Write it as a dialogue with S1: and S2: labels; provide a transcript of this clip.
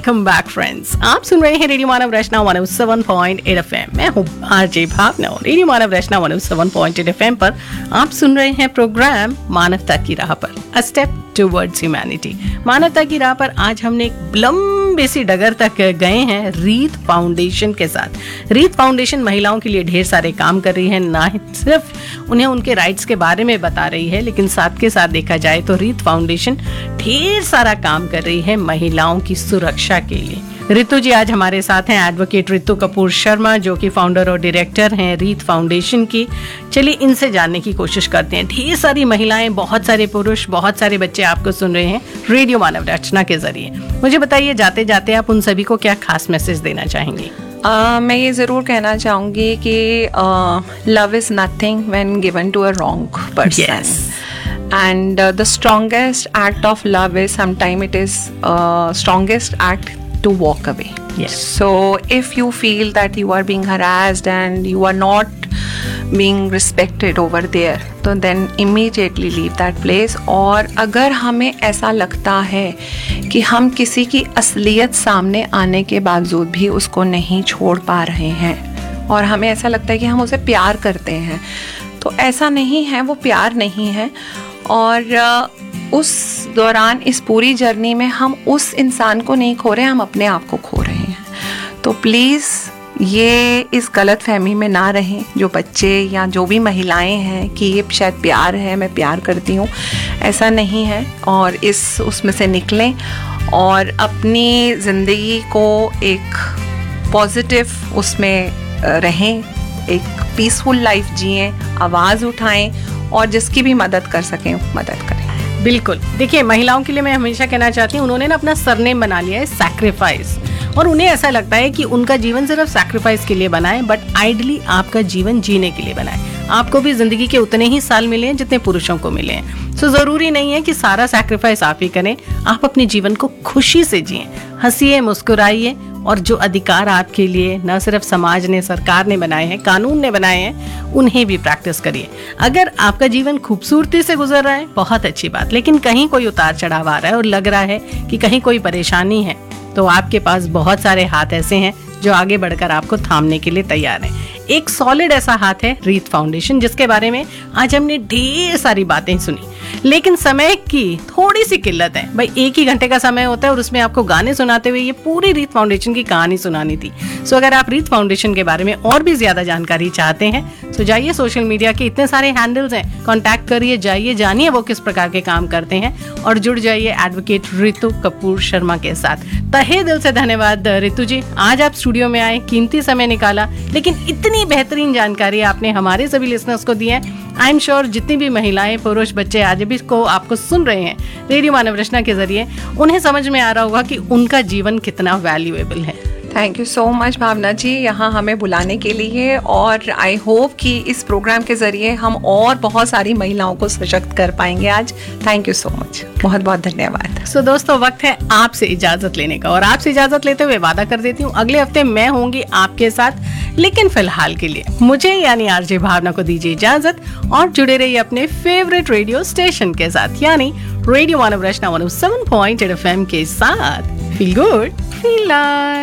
S1: Welcome back friends. आप सुन रहे हैं रेडियो मानव रचना 107.8 एफएम। मैं हूँ आरजे भावना। रेडियो मानव रचना 107.8 एफएम पर आप सुन रहे हैं प्रोग्राम मानवता की राह पर, अ स्टेप टुवर्ड्स ह्यूमैनिटी। मानवता की राह पर आज हमने एक लंबी सी डगर तक गए हैं रीत फाउंडेशन के साथ। रीत फाउंडेशन महिलाओं के लिए ढेर सारे काम कर रही है, ना सिर्फ उन्हें उनके राइट्स के बारे में बता रही है, लेकिन साथ के साथ देखा जाए तो रीत फाउंडेशन ढेर सारा काम कर रही है महिलाओं की सुरक्षा के लिए। रितु जी आज हमारे साथ हैं, एडवोकेट रितु कपूर शर्मा, जो कि फाउंडर और डायरेक्टर हैं रीत फाउंडेशन की। चलिए इनसे जानने की कोशिश करते हैं। ढेर सारी महिलाएं, बहुत सारे पुरुष, बहुत सारे बच्चे आपको सुन रहे हैं रेडियो मानव रचना के जरिए। मुझे बताइए, जाते जाते आप उन सभी को क्या खास मैसेज देना चाहेंगे?
S2: मैं ये ज़रूर कहना चाहूँगी कि love is nothing when given to a wrong person. And the strongest act of love is sometimes it is strongest act to walk away.
S1: Yes.
S2: So if you feel that you are being harassed and you are not being respected over there, तो then immediately leave that place. और अगर हमें ऐसा लगता है कि हम किसी की असलियत सामने आने के बावजूद भी उसको नहीं छोड़ पा रहे हैं और हमें ऐसा लगता है कि हम उसे प्यार करते हैं, तो ऐसा नहीं है, वो प्यार नहीं है। और उस दौरान इस पूरी जर्नी में हम उस इंसान को नहीं खो रहे हैं, हम अपने आप को खो रहे हैं। तो प्लीज़ ये इस गलत फहमी में ना रहें, जो बच्चे या जो भी महिलाएं हैं कि ये शायद प्यार है, मैं प्यार करती हूँ, ऐसा नहीं है। और उसमें से निकलें और अपनी ज़िंदगी को एक पॉजिटिव उसमें रहें, एक पीसफुल लाइफ जिएं, आवाज़ उठाएं और जिसकी भी मदद कर सकें मदद करें।
S1: बिल्कुल। देखिए, महिलाओं के लिए मैं हमेशा कहना चाहती हूँ, उन्होंने ना अपना सरनेम बना लिया है सैक्रिफाइस, और उन्हें ऐसा लगता है कि उनका जीवन सिर्फ सैक्रिफाइस के लिए बना है, बट आइडली आपका जीवन जीने के लिए बना है। आपको भी जिंदगी के उतने ही साल मिले हैं जितने पुरुषों को मिले हैं। सो जरूरी नहीं है कि सारा सैक्रिफाइस आप ही करें। आप अपने जीवन को खुशी से जिएं, हंसिए, मुस्कुराइए, और जो अधिकार आपके लिए न सिर्फ समाज ने, सरकार ने बनाए हैं, कानून ने बनाए हैं, उन्हें भी प्रैक्टिस करिए। अगर आपका जीवन खूबसूरती से गुजर रहा है, बहुत अच्छी बात, लेकिन कहीं कोई उतार चढ़ाव आ रहा है और लग रहा है कि कहीं कोई परेशानी है, तो आपके पास बहुत सारे हाथ ऐसे हैं जो आगे बढ़कर आपको थामने के लिए तैयार हैं। एक सॉलिड ऐसा हाथ है रीत फाउंडेशन, जिसके बारे में आज हमने ढेर सारी बातें सुनी, लेकिन समय की थोड़ी सी किल्लत है। भाई 1 ही घंटे का समय होता है और उसमें आपको गाने सुनाते हुए ये पूरी रीत फाउंडेशन की कहानी सुनानी थी। सो अगर आप रीत फाउंडेशन के बारे में और भी ज्यादा जानकारी चाहते हैं तो जाइए, सोशल मीडिया के इतने सारे हैंडल्स हैं, कांटेक्ट करिए, जाइए, जानिए वो किस प्रकार के काम करते हैं और जुड़ जाइए एडवोकेट रितु कपूर शर्मा के साथ। तहे दिल से धन्यवाद रितु जी, आज आप स्टूडियो में आए, कीमती समय निकाला, लेकिन इतनी बेहतरीन जानकारी आपने हमारे सभी लिसनर्स को दी है। आई एम श्योर जितनी भी महिलाएं, पुरुष, बच्चे आज भी को आपको सुन रहे हैं रेडियो मानव रचना के जरिए, उन्हें समझ में आ रहा होगा कि उनका जीवन कितना वैल्यूएबल है।
S2: थैंक यू सो मच भावना जी, यहाँ हमें बुलाने के लिए, और आई होप कि इस प्रोग्राम के जरिए हम और बहुत सारी महिलाओं को सशक्त कर पाएंगे आज। थैंक यू सो मच, बहुत बहुत धन्यवाद।
S1: सो दोस्तों, वक्त है आपसे इजाजत लेने का, और आपसे इजाजत लेते हुए वादा कर देती हूँ अगले हफ्ते मैं होंगी आपके साथ, लेकिन फिलहाल के लिए मुझे यानी आरजे भावना को दीजिए इजाजत और जुड़े रहिए अपने फेवरेट रेडियो स्टेशन के साथ, यानी रेडियो मानव रचना 107.8 FM के साथ। Feel good, feel live.